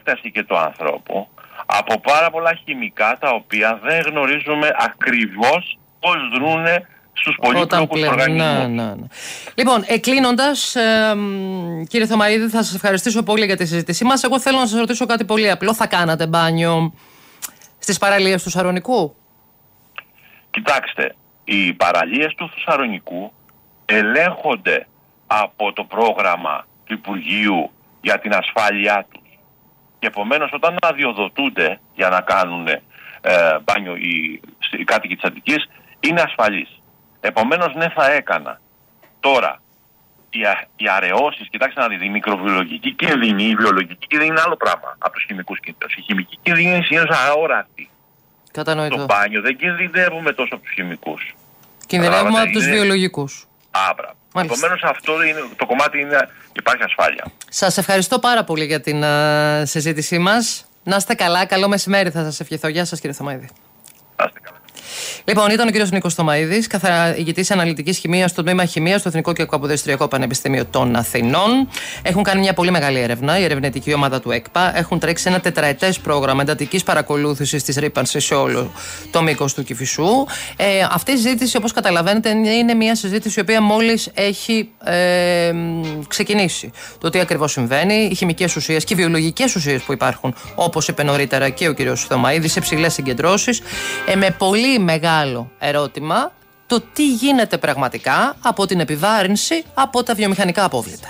επέκταση και του ανθρώπου από πάρα πολλά χημικά τα οποία δεν γνωρίζουμε ακριβώς πώς δρούνε στους πολύπλοκους οργανισμούς. Ναι. Λοιπόν, κλείνοντας, κύριε Θωμαΐδη, θα σας ευχαριστήσω πολύ για τη συζήτησή μας. Εγώ θέλω να σας ρωτήσω κάτι πολύ απλό. Θα κάνατε μπάνιο στις παραλίες του Σαρονικού? Κοιτάξτε, οι παραλίες του Θεσσαλονικού ελέγχονται από το πρόγραμμα του Υπουργείου για την ασφάλειά τους. Και επομένως όταν αδειοδοτούνται για να κάνουν μπάνιο οι κάτοικοι της Αττικής, είναι ασφαλείς. Επομένως ναι, θα έκανα. Τώρα, οι αραιώσεις, κοιτάξτε να δείτε, η μικροβιολογική κίνδυνη, η βιολογική κίνδυνη είναι άλλο πράγμα από τους χημικούς κίνδυνους. Η χημική κίνδυνη είναι συνήθως αόρατη. Κατανοητό. Στο μπάνιο δεν κινδυνεύουμε τόσο από τους χημικούς. Κινδυνεύουμε από τους βιολογικούς. Άμπρα. Επομένως αυτό είναι, το κομμάτι είναι, υπάρχει ασφάλεια. Σας ευχαριστώ πάρα πολύ για την συζήτησή μας. Να είστε καλά, καλό μεσημέρι θα σας ευχηθώ. Γεια σας, κύριε Θωμαΐδη. Να είστε καλά. Λοιπόν, ήταν ο κύριος Νίκος Θωμαΐδης, καθηγητής αναλυτικής χημείας στο τμήμα Χημίας στο Εθνικό και Καποδιστριακό Πανεπιστήμιο των Αθηνών. Έχουν κάνει μια πολύ μεγάλη έρευνα, η ερευνητική ομάδα του ΕΚΠΑ. Έχουν τρέξει ένα τετραετές πρόγραμμα εντατικής παρακολούθησης της ρύπανσης σε όλο το μήκος του Κηφισού. Αυτή η συζήτηση, όπως καταλαβαίνετε, είναι μια συζήτηση η οποία μόλις έχει ξεκινήσει. Το τι ακριβώς συμβαίνει, οι χημικές ουσίες και οι βιολογικές ουσίες που υπάρχουν, όπως είπε νωρίτερα και ο κύριος Θωμαΐδης, σε ψηλές συγκεντρώσεις, με πολύ μεγάλο ερώτημα το τι γίνεται πραγματικά από την επιβάρυνση από τα βιομηχανικά απόβλητα.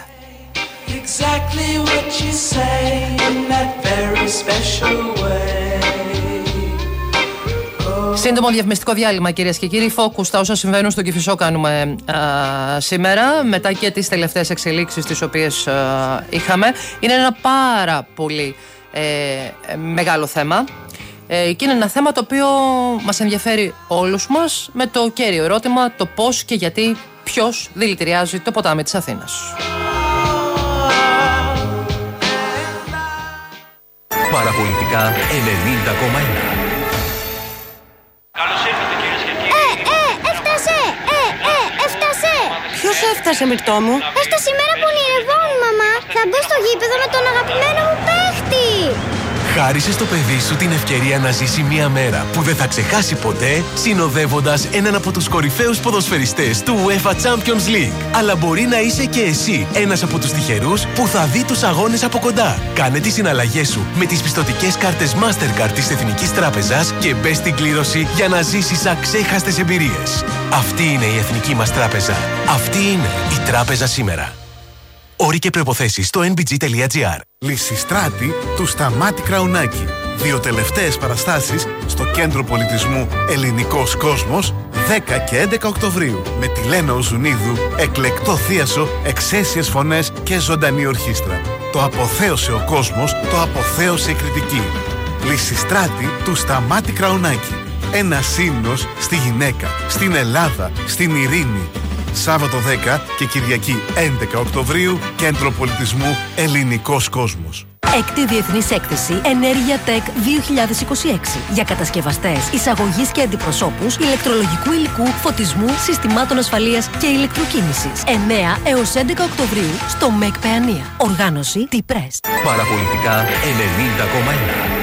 Σύντομο διαφημιστικό διάλειμμα, κυρίες και κύριοι. Focus στα όσα συμβαίνουν στον Κηφισό κάνουμε σήμερα, μετά και τις τελευταίες εξελίξεις τις οποίες είχαμε. Είναι ένα πάρα πολύ μεγάλο θέμα. Και είναι ένα θέμα το οποίο μας ενδιαφέρει όλους μας, με το κέριο ερώτημα το πώς και γιατί, ποιος δηλητηριάζει το ποτάμι της Αθήνας. Παραπολιτικά 90,1. Καλώς ήρθατε, κυρίες και κύριοι. Έφτασε! Ποιος έφτασε, Μυρτώ μου? Έφτασε η μέρα που ονειρευόμουν, μαμά. Θα μπω στο γήπεδο με τον αγαπημένο μου παίχτη. Χάρισε στο παιδί σου την ευκαιρία να ζήσει μια μέρα που δεν θα ξεχάσει ποτέ, συνοδεύοντας έναν από τους κορυφαίους ποδοσφαιριστές του UEFA Champions League. Αλλά μπορεί να είσαι και εσύ ένας από τους τυχερούς που θα δει τους αγώνες από κοντά. Κάνε τις συναλλαγές σου με τις πιστωτικές κάρτες Mastercard της Εθνικής Τράπεζας και μπες στην κλήρωση για να ζήσεις αξέχαστες εμπειρίες. Αυτή είναι η Εθνική μας Τράπεζα. Αυτή είναι η Τράπεζα σήμερα. Όροι και προϋποθέσεις στο nbg.gr. Λυσιστράτη του Σταμάτη Κραουνάκη. 2 τελευταίες παραστάσεις στο Κέντρο Πολιτισμού Ελληνικός Κόσμος 10 και 11 Οκτωβρίου με τη Λένα Οζουνίδου, εκλεκτό θίασο, εξαίσιες φωνές και ζωντανή ορχήστρα. Το αποθέωσε ο κόσμος, το αποθέωσε η κριτική. Λυσιστράτη του Σταμάτη Κραουνάκη. Ένα ύμνος στη γυναίκα, στην Ελλάδα, στην ειρήνη. Σάββατο 10 και Κυριακή 11 Οκτωβρίου, Κέντρο Πολιτισμού Ελληνικός Κόσμος. Έκτη Διεθνής Έκθεση Ενέργεια Tech 2026 για κατασκευαστές, εισαγωγής και αντιπροσώπους ηλεκτρολογικού υλικού, φωτισμού, συστημάτων ασφαλείας και ηλεκτροκίνησης. 9 έως 11 Οκτωβρίου στο ΜΕΚ Παιανία. Οργάνωση T-Press. Παραπολιτικά 90,1.